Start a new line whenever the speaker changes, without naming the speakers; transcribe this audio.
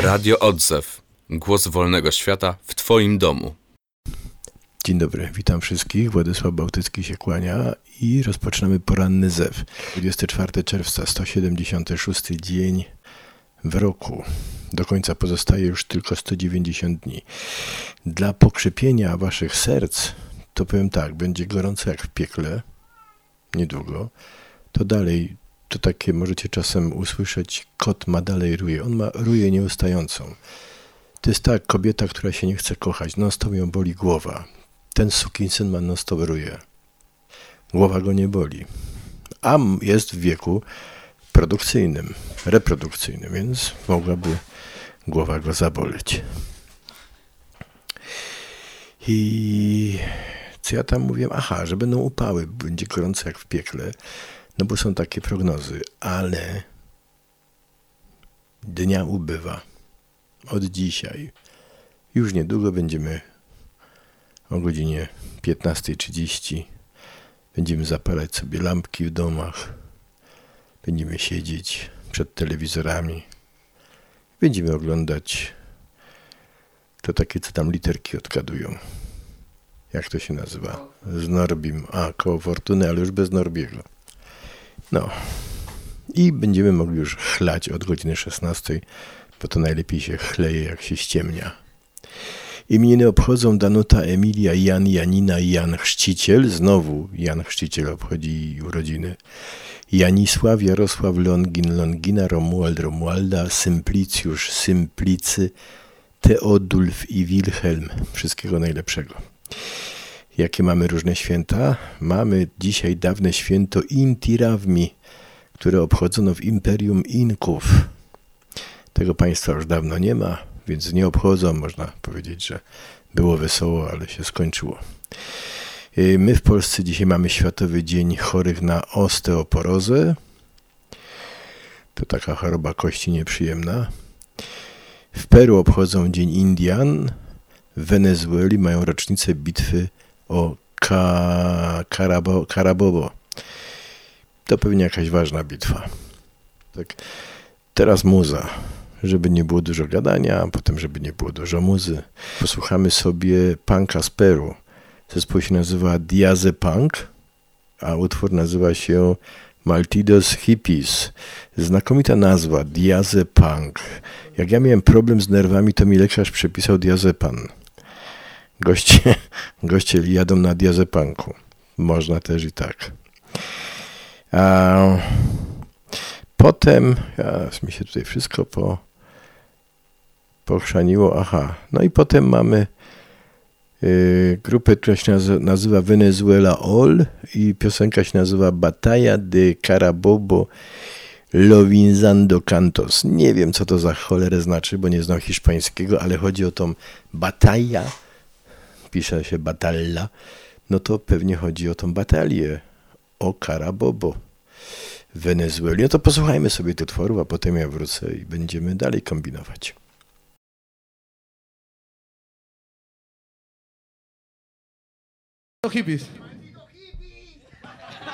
Radio Odzew. Głos wolnego świata w Twoim domu.
Dzień dobry, witam wszystkich. Władysław Bałtycki się kłania i rozpoczynamy poranny zew. 24 czerwca, 176 dzień w roku. Do końca pozostaje już tylko 190 dni. Dla pokrzepienia waszych serc, to powiem tak, będzie gorąco jak w piekle, niedługo. To dalej, to takie możecie czasem usłyszeć, kot ma dalej ruje. On ma ruje nieustającą. To jest tak, kobieta, która się nie chce kochać, non-stop ją boli głowa. Ten sukinsyn ma non-stop ruje. Głowa go nie boli. A jest w wieku produkcyjnym, reprodukcyjnym, więc mogłaby głowa go zaboleć. I co ja tam mówiłem? Aha, że będą upały, będzie gorąco jak w piekle, no bo są takie prognozy, ale dnia ubywa. Od dzisiaj. Już niedługo będziemy o godzinie 15:30. Będziemy zapalać sobie lampki w domach. Będziemy siedzieć przed telewizorami. Będziemy oglądać to takie, co tam literki odgadują. Jak to się nazywa? Z Norbim. Koło Fortuny, ale już bez Norbiego. No. I będziemy mogli już chlać od godziny 16:00, bo to najlepiej się chleje, jak się ściemnia. Imieniny obchodzą Danuta, Emilia, Jan, Janina i Jan Chrzciciel. Znowu Jan Chrzciciel obchodzi urodziny. Janisław, Jarosław, Longin, Longina, Romuald, Romualda, Symplicjusz, Symplicy, Teodulf i Wilhelm. Wszystkiego najlepszego. Jakie mamy różne święta? Mamy dzisiaj dawne święto Inti Raymi, które obchodzono w Imperium Inków. Tego państwa już dawno nie ma, więc nie obchodzą. Można powiedzieć, że było wesoło, ale się skończyło. My w Polsce dzisiaj mamy Światowy Dzień Chorych na Osteoporozę. To taka choroba kości nieprzyjemna. W Peru obchodzą Dzień Indian. W Wenezueli mają rocznicę bitwy o Carabobo. To pewnie jakaś ważna bitwa. Tak. Teraz muza. Żeby nie było dużo gadania, a potem żeby nie było dużo muzy. Posłuchamy sobie punka z Peru. Zespół się nazywa Diazepunk, a utwór nazywa się Malditos Hippies. Znakomita nazwa, Diazepunk. Jak ja miałem problem z nerwami, to mi lekarz przepisał diazepam. Goście jadą na diazepunku. Można też i tak. Potem, mi się tutaj wszystko pochrzaniło. No i potem mamy grupę, która się nazywa Venezuela All i piosenka się nazywa Batalla de Carabobo Lovinzando Cantos. Nie wiem, co to za cholerę znaczy, bo nie znam hiszpańskiego, ale chodzi o tą batalla, pisze się batalla, no to pewnie chodzi o tą batalię o Carabobo w Wenezueli. No to posłuchajmy sobie tych utworów, a potem ja wrócę i będziemy dalej kombinować.
Hippies.